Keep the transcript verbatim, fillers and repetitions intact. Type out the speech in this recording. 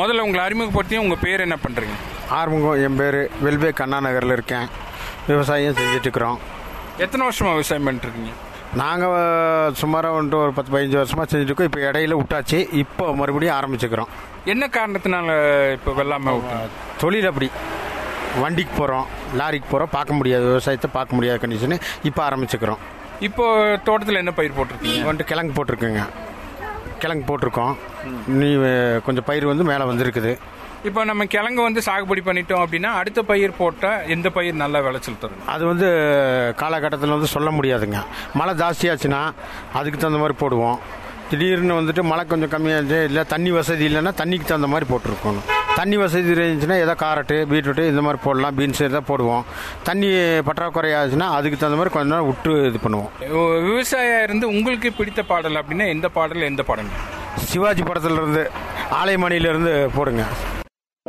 முதல்ல உங்களை அறிமுகப்படுத்தி உங்கள் பேர் என்ன பண்ணுறீங்க? ஆறுமுகம் என் பேர். வெல்வே கண்ணா நகரில் இருக்கேன். விவசாயம் செஞ்சிட்ருக்குறோம். எத்தனை வருஷமாக விவசாயம் பண்ணிட்டுருக்கீங்க? நாங்கள் சுமாராக வந்துட்டு ஒரு பத்து பதினஞ்சு வருஷமாக செஞ்சுருக்கோம். இப்போ இடையில விட்டாச்சு, இப்போ மறுபடியும் ஆரம்பிச்சுக்கிறோம். என்ன காரணத்தினால இப்போ வெள்ளாமை விட்டோம்? தொழில் அப்படி வண்டிக்கு போகிறோம், லாரிக்கு போகிறோம், பார்க்க முடியாது, விவசாயத்தை பார்க்க முடியாத கண்டிஷனு. இப்போ ஆரம்பிச்சுக்கிறோம். இப்போ தோட்டத்தில் என்ன பயிர் போட்டிருக்கீங்க? வந்துட்டு கிழங்கு போட்டிருக்குங்க. கிழங்கு போட்டிருக்கோம். நீ கொஞ்சம் பயிர் வந்து மேலே வந்துருக்குது. இப்போ நம்ம கிழங்கு வந்து சாகுபடி பண்ணிட்டோம் அப்படின்னா அடுத்த பயிர் போட்டால் எந்த பயிர் நல்லா விளைச்சல் தரும்? அது வந்து காலகட்டத்தில் வந்து சொல்ல முடியாதுங்க. மழை ஜாஸ்தியாச்சுன்னா அதுக்கு தகுந்த மாதிரி போடுவோம். திடீர்னு வந்துட்டு மழை கொஞ்சம் கம்மியாச்சு, இல்லை தண்ணி வசதி இல்லைன்னா தண்ணிக்கு தகுந்த மாதிரி போட்டிருக்கணும். தண்ணி வசதி இருந்துச்சுன்னா ஏதோ காரட்டு, பீட்ரூட்டு இந்த மாதிரி போடலாம், பீன்ஸ் எதாவது போடுவோம். தண்ணி பற்றாக்குறை ஆச்சுன்னா அதுக்கு தகுந்த மாதிரி கொஞ்ச நேரம் விட்டு இது பண்ணுவோம். விவசாயம் இருந்து உங்களுக்கு பிடித்த பாடல் அப்படின்னா எந்த பாடல், எந்த பாடல்? சிவாஜி படத்துலேருந்து, ஆலயமணியிலேருந்து போடுங்க.